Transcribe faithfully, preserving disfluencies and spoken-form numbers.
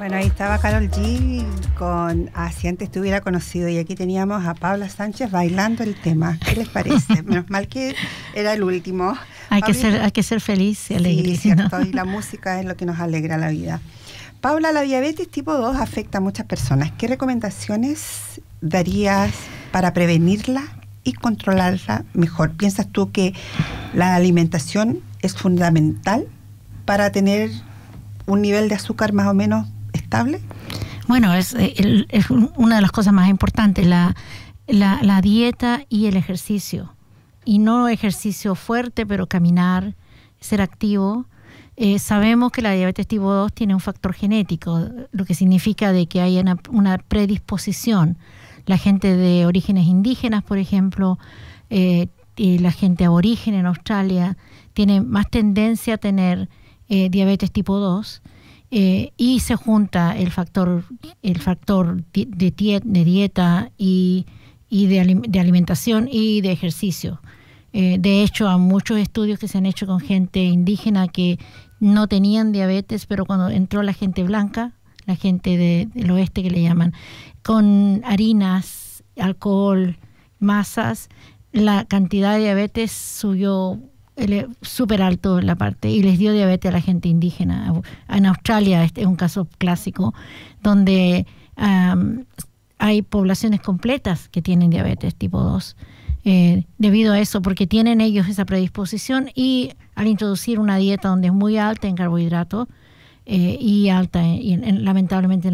Bueno, ahí estaba Karol G con ah, Si antes te hubiera conocido, y aquí teníamos a Paula Sánchez bailando el tema. ¿Qué les parece? Menos mal que era el último. Hay que, Pablito, ser, hay que ser feliz y alegre. Sí, cierto, y la música es lo que nos alegra la vida. Paula, la diabetes tipo dos afecta a muchas personas. ¿Qué recomendaciones darías para prevenirla y controlarla mejor? ¿Piensas tú que la alimentación es fundamental para tener un nivel de azúcar más o menos estable? Bueno, es, es una de las cosas más importantes, la, la, la dieta y el ejercicio. Y no ejercicio fuerte, pero caminar, ser activo. Eh, sabemos que la diabetes tipo dos tiene un factor genético, lo que significa de que hay una, una predisposición. La gente de orígenes indígenas, por ejemplo, eh, y la gente aborigen en Australia, tiene más tendencia a tener eh, diabetes tipo dos. Eh, y se junta el factor el factor de, de, de dieta y, y de, de alimentación y de ejercicio. Eh, de hecho, hay muchos estudios que se han hecho con gente indígena que no tenían diabetes, pero cuando entró la gente blanca, la gente de, del oeste que le llaman, con harinas, alcohol, masas, la cantidad de diabetes subió súper alto en la parte y les dio diabetes a la gente indígena. En Australia este es un caso clásico donde um, hay poblaciones completas que tienen diabetes tipo dos eh, debido a eso, porque tienen ellos esa predisposición, y al introducir una dieta donde es muy alta en carbohidratos eh, y alta en, y en, lamentablemente